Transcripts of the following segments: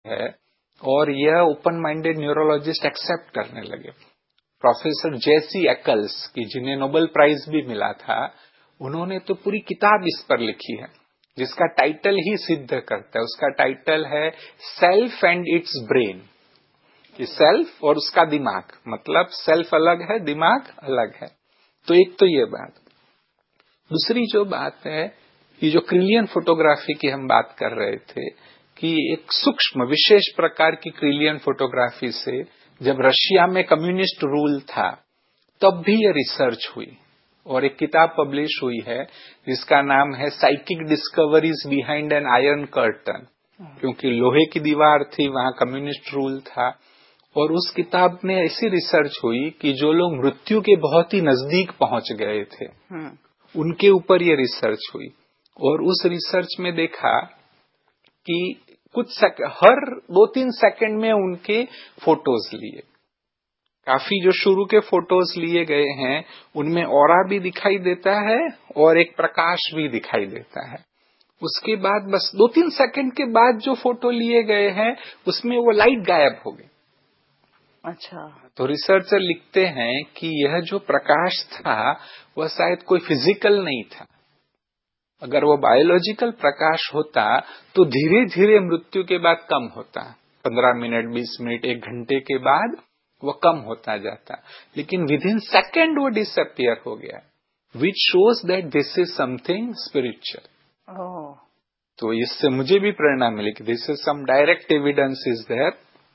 है और यह ओपन माइंडेड न्यूरोलॉजिस्ट एक्सेप्ट करने लगे। प्रोफेसर जेसी एकल्स की जिन्हें नोबेल प्राइज भी मिला था, उन्होंने तो पूरी किताब इस पर लिखी है जिसका टाइटल ही सिद्ध करता है। उसका टाइटल है सेल्फ एंड इट्स ब्रेन, कि सेल्फ और उसका दिमाग, मतलब सेल्फ अलग है, दिमाग अलग है। तो एक तो ये बात। दूसरी जो बात है, ये जो क्रिलियन फोटोग्राफी की हम बात कर रहे थे, कि एक सूक्ष्म विशेष प्रकार की क्रिलियन फोटोग्राफी से जब रशिया में कम्युनिस्ट रूल था तब भी ये रिसर्च हुई और एक किताब पब्लिश हुई है जिसका नाम है psychic discoveries behind an iron curtain, क्योंकि लोहे की दीवार थी, वहां कम्युनिस्ट रूल था। और उस किताब में ऐसी रिसर्च हुई कि जो लोग मृत्यु के बहुत ही नजदीक पहुंच गए थे उनके ऊपर ये रिसर्च हुई और उस रिसर्च में देखा कि हर 2-3 सेकंड में उनके फोटोज लिए। काफी जो शुरू के फोटोज लिए गए हैं उनमें ऑरा भी दिखाई देता है और एक प्रकाश भी दिखाई देता है। उसके बाद बस 2-3 सेकंड के बाद जो फोटो लिए गए हैं उसमें वो लाइट गायब हो गई। अच्छा। तो रिसर्चर लिखते हैं कि यह जो प्रकाश था वह शायद कोई फिजिकल नहीं था। अगर वो बायोलॉजिकल प्रकाश होता तो धीरे धीरे मृत्यु के बाद कम होता, 15 मिनट, 20 मिनट, 1 घंटे के बाद वो कम होता जाता, लेकिन विद इन सेकेंड वो डिसअपियर हो गया, which shows that this is something spiritual. तो इससे मुझे भी प्रेरणा मिली कि this is some direct evidence is there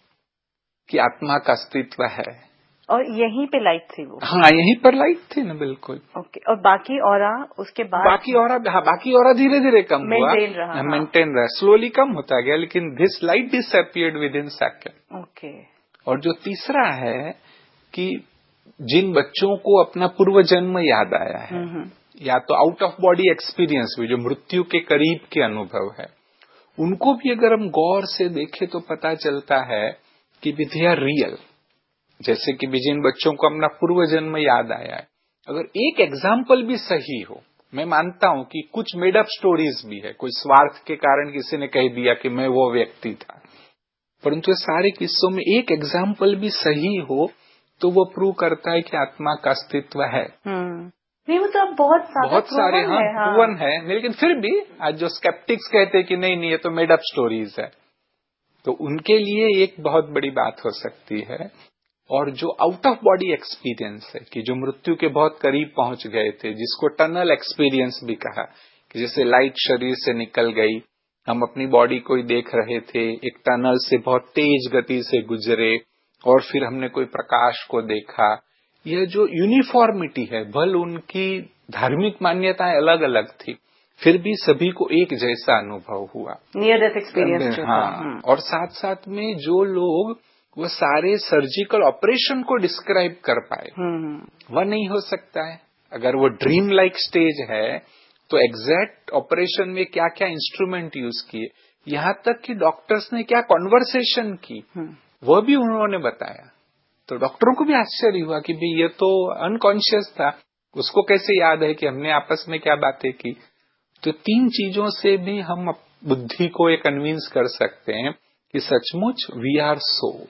कि आत्मा का अस्तित्व है। और यहीं पे लाइट थी वो? हाँ, यहीं पर लाइट थी ना, बिल्कुल। ओके। और बाकी ऑरा उसके बाद? बाकी ऑरा धीरे धीरे कम हुआ, मेंटेन रहा, स्लोली कम होता गया, लेकिन this light disappeared with in second. Okay. और जो तीसरा है कि जिन बच्चों को अपना पूर्व जन्म याद आया है या तो आउट ऑफ बॉडी एक्सपीरियंस भी, जो मृत्यु के करीब के अनुभव है, उनको भी अगर हम गौर से देखें तो पता चलता है कि दे आर रियल। जैसे कि जिन बच्चों को अपना पूर्व जन्म याद आया है, अगर एक एग्जाम्पल भी सही हो, मैं मानता हूं कि कुछ मेड अप स्टोरीज भी है, कोई स्वार्थ के कारण किसी ने कह दिया कि मैं वो व्यक्ति था, परंतु सारे किस्सों में एक एग्जाम्पल भी सही हो तो वो प्रूव करता है कि आत्मा का अस्तित्व है। नहीं, वो तो अब बहुत सारे प्रूवन है, लेकिन फिर भी आज जो स्केप्टिक्स कहते हैं कि नहीं ये तो मेड अप स्टोरीज है, तो उनके लिए एक बहुत बड़ी बात हो सकती है। और जो आउट ऑफ बॉडी एक्सपीरियंस है, कि जो मृत्यु के बहुत करीब पहुंच गए थे, जिसको टनल एक्सपीरियंस भी कहा, कि जैसे लाइट शरीर से निकल गई, हम अपनी बॉडी को ही देख रहे थे, एक टनल से बहुत तेज गति से गुजरे और फिर हमने कोई प्रकाश को देखा। यह जो यूनिफॉर्मिटी है, भल उनकी धार्मिक मान्यताएं अलग अलग थी, फिर भी सभी को एक जैसा अनुभव हुआ, नियर डेथ एक्सपीरियंस। हाँ। और साथ साथ में जो लोग वो सारे सर्जिकल ऑपरेशन को डिस्क्राइब कर पाए, वह नहीं हो सकता है। अगर वो ड्रीम लाइक स्टेज है तो एग्जैक्ट ऑपरेशन में क्या क्या इंस्ट्रूमेंट यूज किए, यहां तक कि डॉक्टर्स ने क्या कॉन्वर्सेशन की, वह भी उन्होंने बताया। तो डॉक्टरों को भी आश्चर्य हुआ कि भाई ये तो अनकॉन्शियस था, उसको कैसे याद है कि हमने आपस में क्या बातें की। तो 3 चीजों से भी हम बुद्धि को ये कन्विंस कर सकते हैं कि सचमुच वी आर सोल,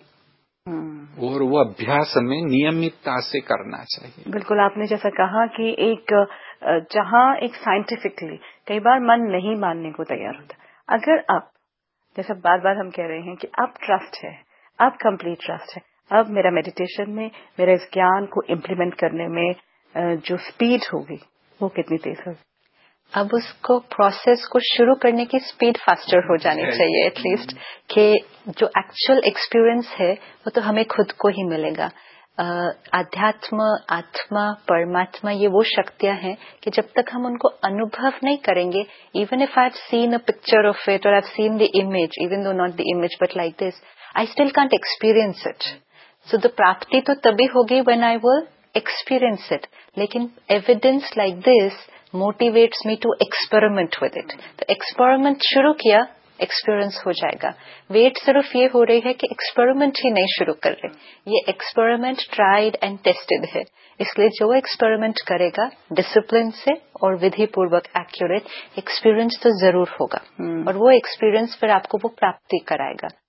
और वो अभ्यास हमें नियमितता से करना चाहिए। बिल्कुल, आपने जैसा कहा कि एक जहां एक साइंटिफिकली कई बार मन नहीं मानने को तैयार होता, अगर आप जैसा बार बार हम कह रहे हैं कि अब ट्रस्ट है, अब कंप्लीट ट्रस्ट है, अब मेरा मेडिटेशन में, मेरे इस ज्ञान को इम्प्लीमेंट करने में जो स्पीड होगी वो कितनी तेज होगी। अब उसको प्रोसेस को शुरू करने की स्पीड फास्टर हो जानी चाहिए एटलीस्ट, कि जो एक्चुअल एक्सपीरियंस है वो तो हमें खुद को ही मिलेगा। आध्यात्म, आत्मा, परमात्मा, ये वो शक्तियां हैं कि जब तक हम उनको अनुभव नहीं करेंगे, even if I have seen a picture of it और I have seen the image, even though not the image but like this, I still can't experience it. So the प्राप्ति तो तभी होगी when I will experience it, लेकिन evidence like this motivates me to experiment with it. तो experiment शुरू किया, experience हो जाएगा। वेट सिर्फ ये हो रही है कि एक्सपेरिमेंट ही नहीं शुरू कर रहे, ये एक्सपेरिमेंट ट्राइड एंड टेस्टेड है, इसलिए जो एक्सपेरिमेंट करेगा डिसिप्लिन से और विधि पूर्वक एक्यूरेट, एक्सपीरियंस तो जरूर होगा और वो एक्सपीरियंस फिर आपको वो प्राप्ति कराएगा।